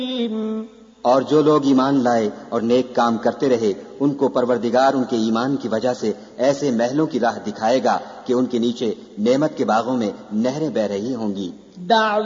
और जो लोग ईमान लाए और नेक काम करते रहे, उनको परवरदिगार उनके ईमान की वजह से ऐसे महलों की राह दिखाएगा कि उनके नीचे नेमत के बागों में नहरें बह रही होंगी।